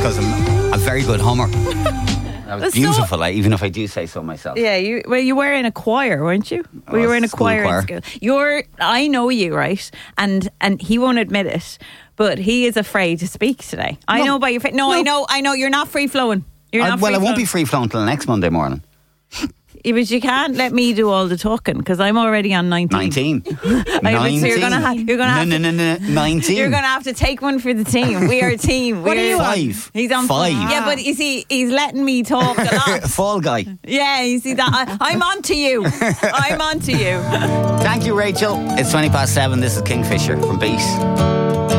because I'm a very good hummer. That was beautiful, even if I do say so myself. Yeah, you were in a choir, weren't you? Well, you were in a choir in school. I know you, right? And he won't admit it, but he is afraid to speak today. I know by your face. No, I know. You're not free flowing. I won't be free flowing till next Monday morning. But you can't let me do all the talking because I'm already on 19. 19. So you're gonna have 19. You're gonna have to take one for the team. We are a team. What are you on? 5. He's on 5. Yeah, but you see, he's letting me talk a lot. Fall guy. Yeah, you see that? I'm on to you. I'm on to you. Thank you, Rachel. It's 7:20. This is Kingfisher from Beat.